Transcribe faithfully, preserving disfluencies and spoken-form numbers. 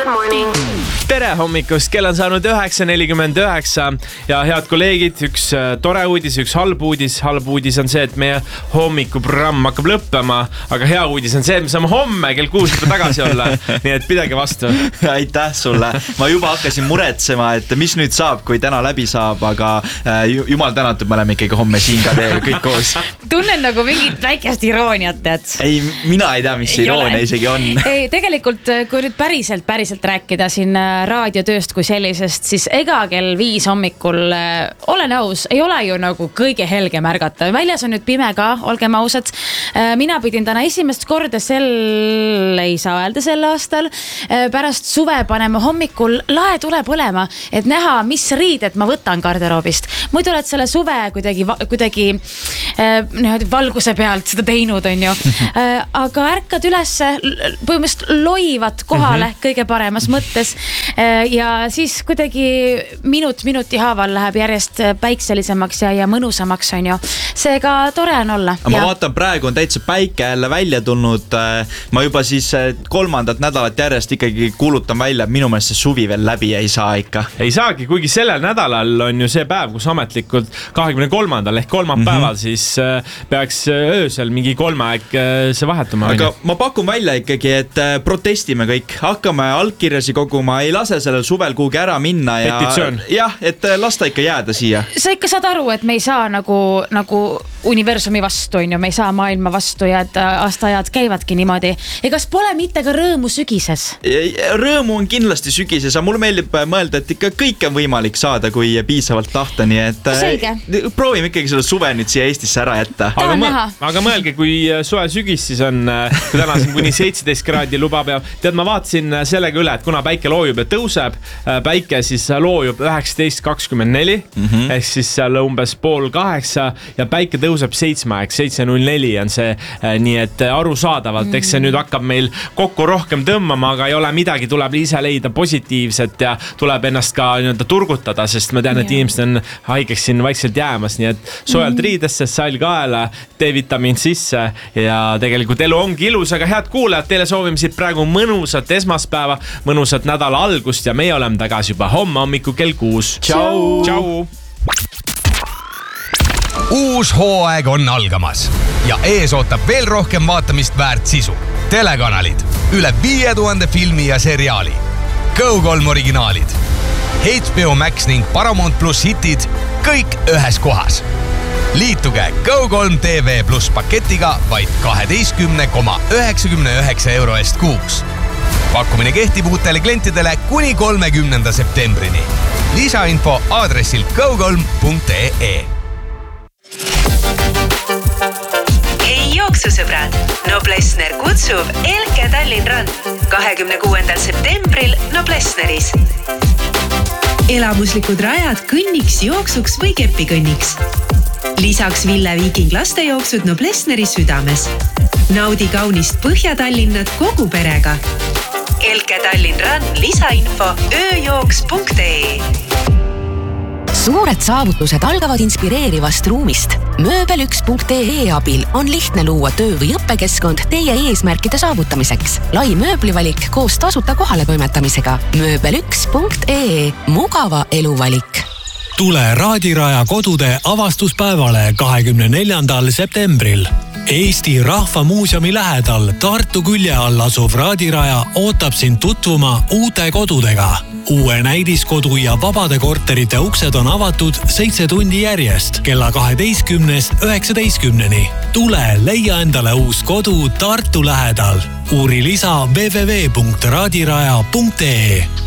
Good morning. Tere hommikust, kell on saanud üheksa nelikümmend üheksa ja head kolleegid, üks tore uudis, üks halb uudis. Halb uudis on see, et meie hommikuprogramm hakkab lõppema, aga hea uudis on see, et me saame homme kell kuus juba tagasi olla. Nii et pidage vastu. Aitäh sulle. Ma juba hakkasin muretsema, et mis nüüd saab, kui täna läbi saab, aga jumal tänatud, me oleme ikkagi homme siin ka teil kõik koos. Tunnen nagu mingit väikest irooniat, et... Ei, mina ei tea, mis see iroonia isegi on. Ei, tegelikult, kui nüüd päriselt, päriselt rääkida siin raadiotööst kui sellisest, siis ega kell viis hommikul, olen aus, ei ole ju nagu kõige helge märgata. Väljas on nüüd pime ka, olgem ausad. Mina pidin täna esimest korda sel, ei saa öelda sel aastal, pärast suve paneme hommikul lae tule põlema, et näha, mis riided ma võtan garderoobist. Muidu oled selle suve kuidagi, kuidagi valguse pealt seda teinud, on ju. Aga ärkad üles, põhimõtteliselt loivad kohale kõige paremas mõttes. Ja siis kuidagi minut minuti haaval läheb järjest päikselisemaks ja, ja mõnusamaks on ju. Seega tore on olla. Ma vaatan, praegu on täitsa päike jälle välja tulnud. Ma juba siis kolmandat nädalat järjest ikkagi kuulutan välja, et minu meelest see suvi veel läbi ei saa ikka. Ei saagi, kuigi sellel nädalal on ju see päev, kus ametlikult kahekümne kolmandal ehk kolmapäeval mm-hmm. siis peaks öösel mingi kolme aeg see vahetuma. Aga ma pakun välja ikkagi, et protestime kõik. Hakkame allkirjasi koguma, ei lase sellel suvel kuhugi ära minna ja, jah, et lasta ikka jääda siia. Sa ikka saad aru, et me ei saa nagu, nagu universumi vastu, on ju, me ei saa maailma vastu ja et aastaajad käivadki niimoodi. Ja kas pole mitte ka rõõmu sügises? Rõõmu on kindlasti sügises, aga mulle meeldib mõelda, et ikka kõik on võimalik saada, kui piisavalt tahta, nii et Selge. proovime ikkagi selle suve nüüd siia Eestisse ära jätta. Aga, mõ- aga mõelge, kui suve sügis siis on, kui täna siin kuni seitseteist kraadi lubab ja tead, ma vaatasin sellega üle, et kuna päike loojub ja tõuseb, päike siis loojub üheksateist kakskümmend neli mm-hmm. ehk siis seal umbes pool kaheksa ja päike tõuseb seitsme ehk seitse null neli on see, nii et arusaadavalt, eks see nüüd hakkab meil kokku rohkem tõmbama, aga ei ole midagi, tuleb ise leida positiivset ja tuleb ennast ka nii-öelda turgutada, sest ma tean, et yeah. inimesed on haigeks siin vaikselt jäämas, nii et soojalt riidesse, sall kaela, D-vitamiin sisse ja tegelikult elu ongi ilus, aga head kuulajad, teile soovime siit praegu mõnusat esmaspäeva, mõnusat nädala algust ja meie oleme tagasi juba homme hommiku kell kuus. Tšau! Tšau! Uus hooaeg on algamas ja ees ootab veel rohkem vaatamist väärt sisu. Telekanalid, üle viie tuhande filmi ja seriaali, Go kolm originaalid, H B O Max ning Paramount Plus hitid, kõik ühes kohas. Liituge Go kolm T V plus paketiga vaid kaheteistkümne koma üheksakümne üheksa euro eest kuus. Pakkumine kehtib uutele klientidele kuni kolmekümnenda septembrini. Lisainfo aadressil go kolm punkt e e. Ei jooksusõbrad, Noblessner kutsub Elke Tallinn Run kahekümne kuuendal septembril Noblessneris. Elamuslikud rajad kõnniks, jooksuks või kepikõnniks. Lisaks Ville Viiking lastejooksud Noblessneri südames. Naudi kaunist Põhja-Tallinnat kogu perega. Elke Tallinn Run lisainfo ööjooks punkt e. Suured saavutused algavad inspireerivast ruumist. Mööbel üks punkt e e abil on lihtne luua töö- või õppekeskkond teie eesmärkide saavutamiseks. Lai mööblivalik koos tasuta kohale toimetamisega. Mööbel üks punkt e e. Mugava eluvalik. Tule Raadiraja kodude avastuspäevale kahekümne neljandal septembril. Eesti Rahva Muuseumi lähedal Tartu külje all asuv Raadiraja ootab sind tutvuma uute kodudega. Uue näidiskodu ja vabade korterite uksed on avatud seitse tundi järjest kella kaheteistkümnest üheksateistkümneni. Tule leia endale uus kodu Tartu lähedal. Uuri lisa w w w punkt raadiraja punkt e e.